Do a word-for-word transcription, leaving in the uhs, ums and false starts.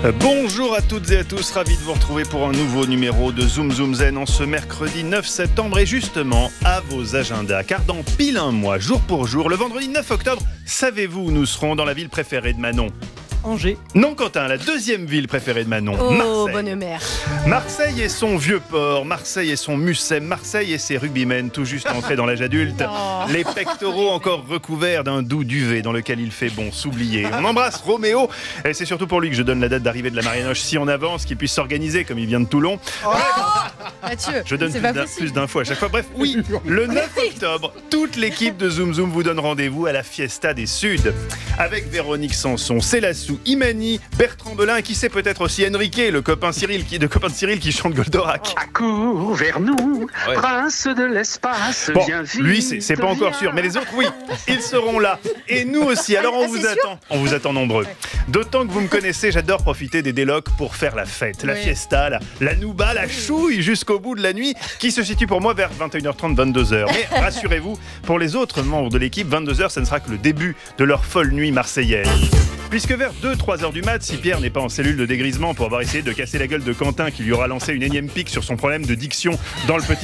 Bonjour à toutes et à tous, ravi de vous retrouver pour un nouveau numéro de Zoom Zoom Zen en ce mercredi neuf septembre et justement à vos agendas, car dans pile un mois, jour pour jour, le vendredi neuf octobre, savez-vous où nous serons dans la ville préférée de Manon ? Angers. Non, Quentin, la deuxième ville préférée de Manon, Oh, Marseille. bonne mère. Marseille et son vieux port, Marseille et son Mucem, Marseille et ses rugbymen tout juste entrés dans l'âge adulte. Oh. Les pectoraux encore recouverts d'un doux duvet dans lequel il fait bon s'oublier. On embrasse Roméo et c'est surtout pour lui que je donne la date d'arrivée de la Marianoche si on avance, qu'il puisse s'organiser comme il vient de Toulon. Mathieu, Je donne c'est plus, pas d'in- possible. plus d'infos à chaque fois. Bref, oui, le neuf octobre, toute l'équipe de Zoom Zoom vous donne rendez-vous à la Fiesta des Suds. Avec Véronique Sanson, Célassou, Imani, Bertrand Belin et qui sait peut-être aussi Enrique, le copain Cyril qui, de copain de Cyril qui chante Goldorak. Accours vers nous, Ouais. prince de l'espace, Bon, viens vite. lui, c'est, c'est pas encore viens. sûr, mais les autres, oui, ils seront là. Et nous aussi, alors on Ah, vous c'est attend. On vous attend nombreux. D'autant que vous me connaissez, j'adore profiter des délocs pour faire la fête. La Oui. fiesta, la, la nouba, la chouille jusqu'au bout de la nuit, qui se situe pour moi vers vingt et une heures trente, vingt-deux heures. Mais rassurez-vous, pour les autres membres de l'équipe, vingt-deux heures, ça ne sera que le début de leur folle nuit marseillaise. Puisque vers deux trois heures du mat, si Pierre n'est pas en cellule de dégrisement pour avoir essayé de casser la gueule de Quentin qui lui aura lancé une énième pique sur son problème de diction dans le petit